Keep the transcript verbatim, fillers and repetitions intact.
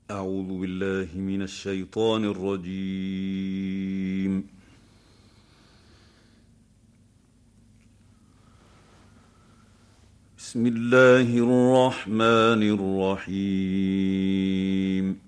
أعوذ بالله من الشيطان الرجيم. بسم الله الرحمن الرحيم.